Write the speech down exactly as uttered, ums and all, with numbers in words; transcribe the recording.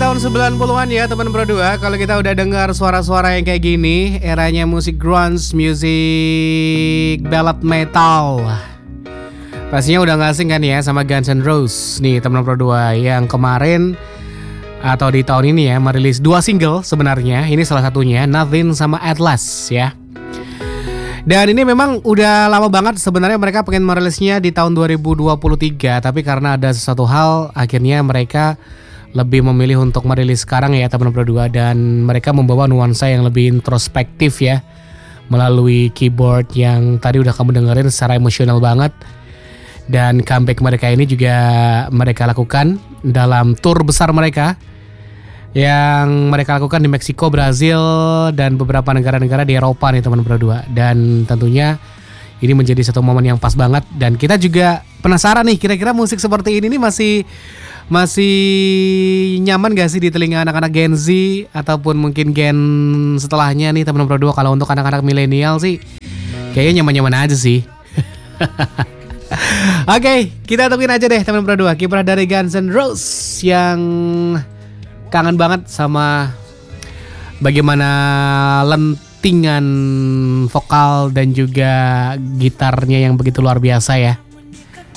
tahun sembilan puluhan ya teman berdua. Kalau kita udah dengar suara-suara yang kayak gini, eranya musik grunge, musik ballad metal, pastinya udah gak asing kan ya sama Guns N' Roses. Nih teman berdua, yang kemarin atau di tahun ini ya merilis dua single sebenarnya. Ini salah satunya, Nothing sama Atlas ya. Dan ini memang udah lama banget sebenarnya mereka pengen merilisnya di tahun dua ribu dua puluh tiga, tapi karena ada sesuatu hal akhirnya mereka lebih memilih untuk merilis sekarang ya teman berdua. Dan mereka membawa nuansa yang lebih introspektif ya, melalui keyboard yang tadi udah kamu dengerin secara emosional banget. Dan comeback mereka ini juga mereka lakukan dalam tour besar mereka yang mereka lakukan di Meksiko, Brazil, dan beberapa negara-negara di Eropa nih teman berdua. Dan tentunya ini menjadi satu momen yang pas banget. Dan kita juga penasaran nih, kira-kira musik seperti ini nih masih masih nyaman gak sih di telinga anak-anak Gen Z ataupun mungkin gen setelahnya nih teman berdua. Kalau untuk anak-anak milenial sih kayaknya nyaman-nyaman aja sih. Oke, okay, kita tungguin aja deh teman berdua kiprah dari Guns N' Roses yang kangen banget sama bagaimana lentingan vokal dan juga gitarnya yang begitu luar biasa ya.